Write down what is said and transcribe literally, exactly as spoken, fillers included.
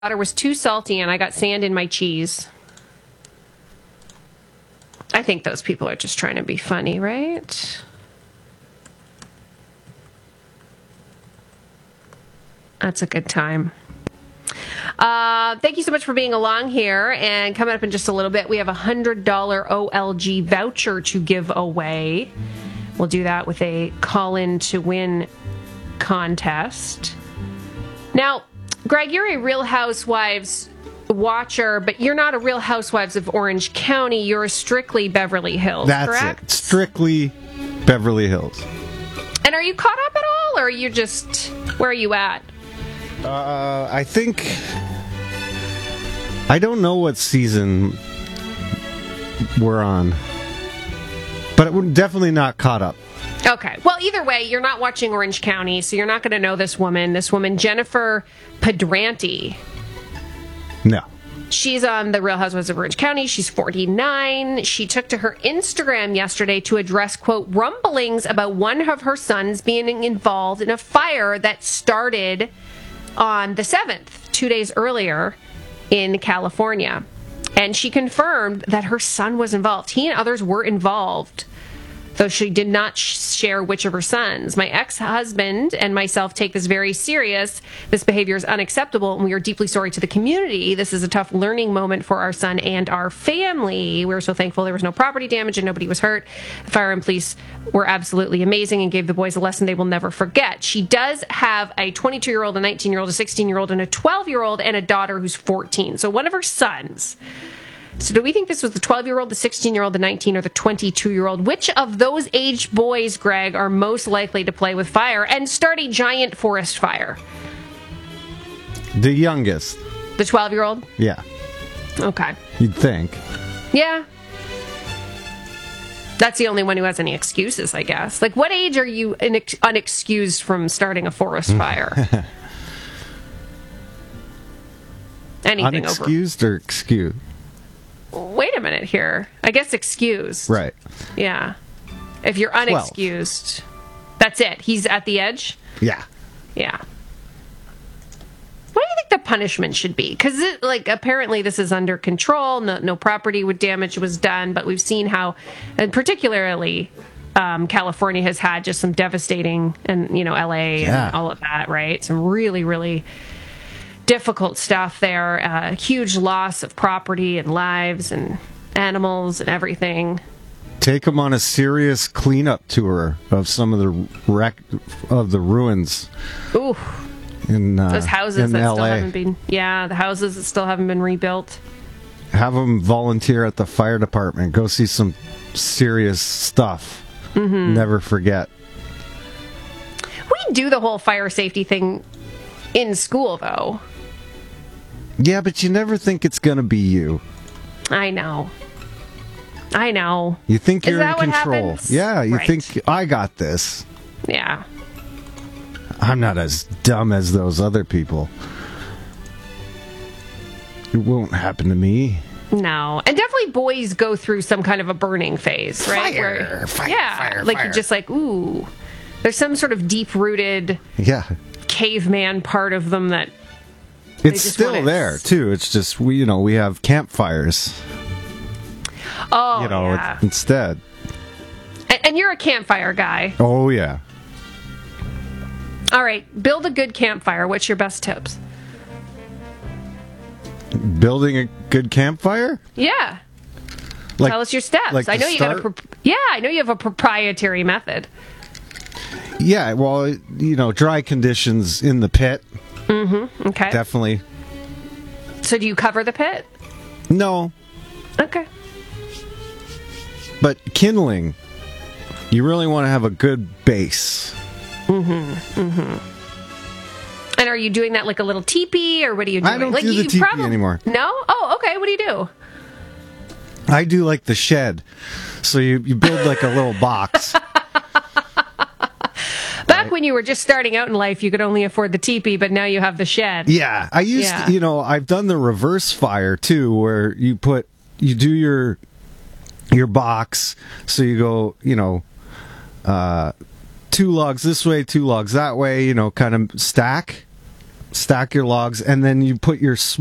water was too salty and I got sand in my cheese. I think those people are just trying to be funny, right? That's a good time. Uh, thank you so much for being along here. And coming up in just a little bit, we have a one hundred dollars O L G voucher to give away. We'll do that with a call-in to win contest. Now, Greg, you're a Real Housewives watcher, but you're not a Real Housewives of Orange County. You're a strictly Beverly Hills, That's correct? it. Strictly Beverly Hills. And are you caught up at all, or are you just, where are you at? Uh, I think... I don't know what season we're on. But we're definitely not caught up. Okay. Well, either way, you're not watching Orange County, so you're not going to know this woman. This woman, Jennifer Padranti. No. She's on the Real Housewives of Orange County. She's forty-nine. She took to her Instagram yesterday to address, quote, rumblings about one of her sons being involved in a fire that started on the seventh, two days earlier in California. And she confirmed that her son was involved. He and others were involved, though she did not sh- share which of her sons. My ex-husband and myself take this very serious. This behavior is unacceptable, and we are deeply sorry to the community. This is a tough learning moment for our son and our family. We're so thankful there was no property damage and nobody was hurt. The fire and police were absolutely amazing and gave the boys a lesson they will never forget. She does have a twenty-two-year-old, a nineteen-year-old, a sixteen-year-old, and a twelve-year-old, and a daughter who's fourteen. So one of her sons. So do we think this was the twelve-year-old, the sixteen-year-old, the nineteen, or the twenty-two-year-old? Which of those aged boys, Greg, are most likely to play with fire and start a giant forest fire? The youngest. The twelve-year-old? Yeah. Okay. You'd think. Yeah. That's the only one who has any excuses, I guess. Like, what age are you inex- unexcused from starting a forest fire? Anything Unexcused over... or excused? Wait a minute here. I guess excused. Right. Yeah. If you're unexcused, that's it. He's at the edge? Yeah. Yeah. What do you think the punishment should be? Because, like, apparently this is under control. No, no property with damage was done. But we've seen how, and particularly um, California has had just some devastating, and, you know, L A yeah. and all of that, right? Some really, really difficult stuff there. Uh, huge loss of property and lives and animals and everything. Take them on a serious cleanup tour of some of the wreck of the ruins. Ooh, in uh, those houses in that L A. still haven't been. Yeah, the houses that still haven't been rebuilt. Have them volunteer at the fire department. Go see some serious stuff. Mm-hmm. Never forget. We do the whole fire safety thing in school, though. Yeah, but you never think it's going to be you. I know. I know. You think Is you're that in what control. happens? Yeah, you Right. think, I got this. Yeah. I'm not as dumb as those other people. It won't happen to me. No. And definitely boys go through some kind of a burning phase, right? Fire, Where, fire, yeah, fire, like fire. you're just like, ooh. There's some sort of deep-rooted Yeah. caveman part of them that It's just still wanna- there, too. It's just, we, you know, we have campfires. Oh, you know, yeah. it, instead. And, and you're a campfire guy. Oh, yeah. All right, build a good campfire. What's your best tips? Building a good campfire? Yeah. Like, Tell us your steps. like I know to you got a start? pro- Yeah, I know you have a proprietary method. Yeah, well, you know, dry conditions in the pit. Mm-hmm. Okay. Definitely. So do you cover the pit? No, Okay. but kindling, you really want to have a good base. Mm-hmm. Mm-hmm. And are you doing that like a little teepee, or what are you doing? I don't like, do the you teepee probably- anymore. No? Oh, okay. What do you do? I do like the shed. So you, you build like a little box. Back when you were just starting out in life, you could only afford the teepee, but now you have the shed. Yeah, I used Yeah. to, you know, I've done the reverse fire too, where you put, you do your, your box. So you go, you know, uh, two logs this way, two logs that way, you know, kind of stack. stack your logs, and then you put your